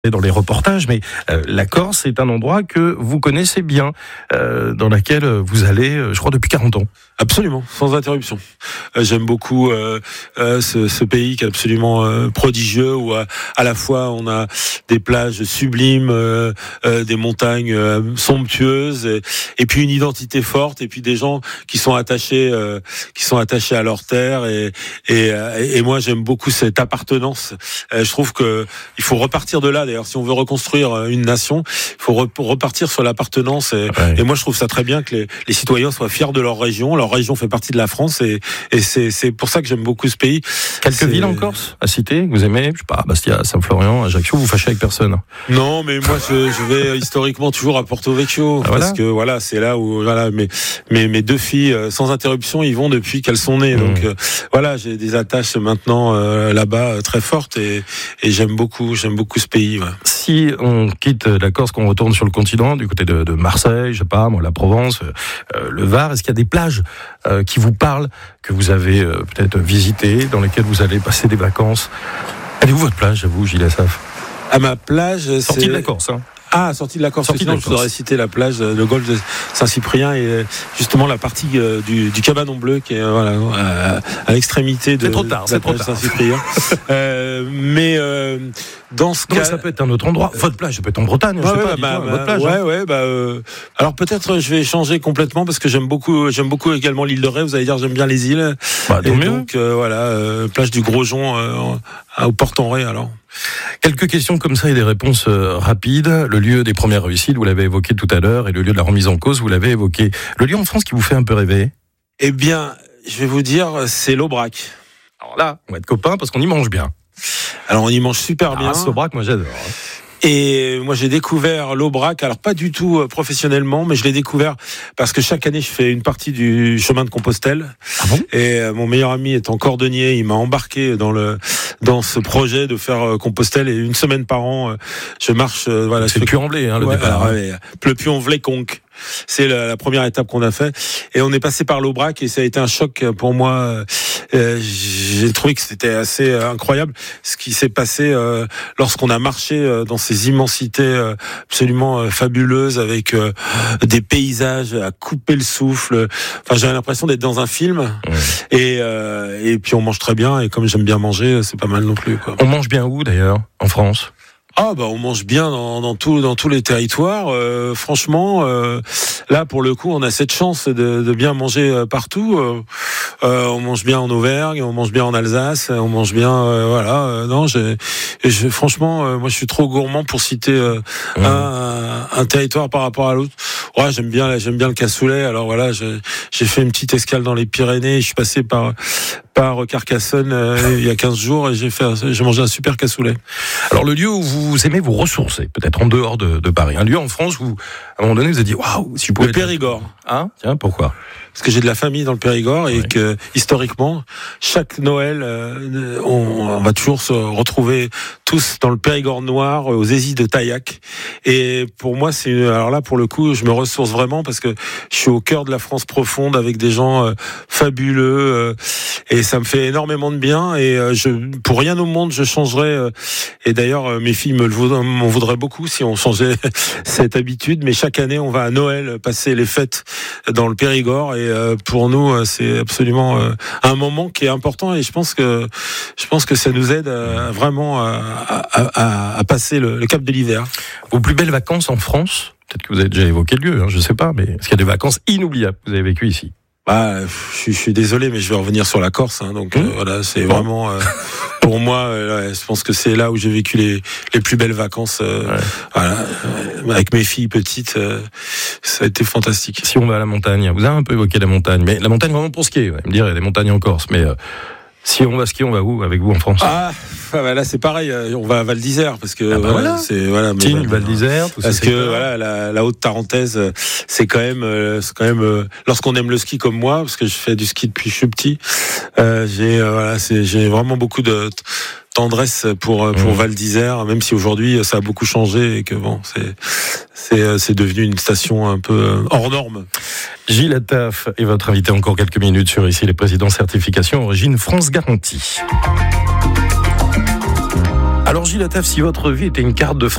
dans les reportages, mais la Corse est un endroit que vous connaissez bien, dans laquelle vous allez, je crois, depuis 40 ans. Absolument, sans interruption. J'aime beaucoup ce pays qui est absolument prodigieux, où à la fois on a des plages sublimes, des montagnes somptueuses, et puis une identité forte, et puis des gens qui sont attachés à leur terre. Et moi j'aime beaucoup cette appartenance. Je trouve que il faut repartir de là. D'ailleurs, si on veut reconstruire une nation, il faut repartir sur l'appartenance. Et moi je trouve ça très bien que les citoyens soient fiers de leur région. Leur région fait partie de la France, et c'est pour ça que j'aime beaucoup ce pays. Quelques villes en Corse à citer, que vous aimez, je sais pas, Bastia, Saint-Florian, Ajaccio, vous fâchez avec personne? Non, mais moi je vais historiquement toujours à Porto Vecchio, parce que voilà, c'est là où mes deux filles sans interruption y vont depuis qu'elles sont nées. Donc voilà, j'ai des attaches maintenant là-bas très fortes, et j'aime beaucoup ce pays. Ouais. Si on quitte la Corse, qu'on retourne sur le continent, du côté de Marseille, je sais pas, moi, la Provence, le Var, est-ce qu'il y a des plages qui vous parlent, que vous avez peut-être visitées, dans lesquelles vous allez passer des vacances? Elle est où votre plage, à vous, Gilles Assaf? À ma plage, c'est... Sortie de la Corse, hein. Ah, sortie de la Corse. Sinon, je voudrais citer la plage, le golfe de Saint-Cyprien, et justement la partie du cabanon bleu qui est à l'extrémité de la plage de Saint-Cyprien. Mais dans ce cas, ça peut être un autre endroit. Votre plage, ça peut être en Bretagne. Votre plage. Alors peut-être je vais changer complètement, parce que j'aime beaucoup également l'île de Ré. Vous allez dire, j'aime bien les îles. Donc plage du Grosjean au Port-en-Ré. Alors. Quelques questions comme ça et des réponses rapides. Le lieu des premières réussites, vous l'avez évoqué tout à l'heure, et le lieu de la remise en cause, vous l'avez évoqué. Le lieu en France qui vous fait un peu rêver? Eh bien, je vais vous dire, c'est l'Aubrac. Alors là, on va être copains parce qu'on y mange bien. Alors on y mange super bien. L'Aubrac, moi j'adore. Et moi j'ai découvert l'Aubrac, alors pas du tout professionnellement, mais je l'ai découvert parce que chaque année je fais une partie du chemin de Compostelle. Ah bon? Et mon meilleur ami étant cordonnier, il m'a embarqué dans ce projet de faire Compostelle, et une semaine par an je marche. C'est le Puy-en-Velay, le départ. Le Puy-en-Velay-Conques. C'est la première étape qu'on a fait, et on est passé par l'Aubrac, et ça a été un choc pour moi. J'ai trouvé que c'était assez incroyable ce qui s'est passé lorsqu'on a marché dans ces immensités absolument fabuleuses, avec des paysages à couper le souffle. Enfin, j'avais l'impression d'être dans un film. Et puis on mange très bien, et comme j'aime bien manger, c'est pas mal non plus, quoi. On mange bien où d'ailleurs en France? On mange bien dans tous les territoires. Franchement, là pour le coup, on a cette chance de bien manger partout. On mange bien en Auvergne, on mange bien en Alsace, on mange bien. Franchement, moi je suis trop gourmand pour citer un territoire par rapport à l'autre. Ouais, j'aime bien le cassoulet. Alors voilà, j'ai fait une petite escale dans les Pyrénées. Je suis passé par Carcassonne il y a 15 jours, et j'ai mangé un super cassoulet. Alors le lieu où vous aimez vous ressourcer, peut-être en dehors de Paris, un lieu en France où à un moment donné vous avez dit waouh, si je pouvais. Le Périgord. Ah, tiens, pourquoi? Parce que j'ai de la famille dans le Périgord, et que historiquement, chaque Noël, on va toujours se retrouver tous dans le Périgord noir, aux Aisies de Taillac. Et pour moi, alors là, pour le coup, je me ressource vraiment, parce que je suis au cœur de la France profonde, avec des gens fabuleux, et ça me fait énormément de bien. Et pour rien au monde, je changerais. Et d'ailleurs, mes filles m'en voudraient beaucoup si on changeait cette habitude. Mais chaque année, on va à Noël passer les fêtes dans le Périgord. Et pour nous, c'est absolument un moment qui est important, et je pense que ça nous aide vraiment à passer le cap de l'hiver. Vos plus belles vacances en France? Peut-être que vous avez déjà évoqué le lieu, je ne sais pas, mais est-ce qu'il y a des vacances inoubliables que vous avez vécues ici? Je suis désolé, mais je vais revenir sur la Corse. Donc voilà, c'est vraiment pour moi. Je pense que c'est là où j'ai vécu les plus belles vacances. Avec mes filles petites, ça a été fantastique. Si on va à la montagne, vous avez un peu évoqué la montagne, mais la montagne vraiment pour skier. Vous allez me dire, il y a des montagnes en Corse, mais si on va skier, on va où avec vous en France? Là c'est pareil, on va à Val d'Isère, parce que Val d'Isère, parce que la haute Tarentaise, c'est quand même lorsqu'on aime le ski comme moi, parce que je fais du ski depuis que je suis petit, j'ai vraiment beaucoup de tendresse pour Val d'Isère, même si aujourd'hui ça a beaucoup changé, et que c'est devenu une station un peu hors norme. Gilles Assaf est votre invité encore quelques minutes sur Ici les Présidents Certification Origine France Garantie. Alors Gilles Attaf, si votre vie était une carte de France,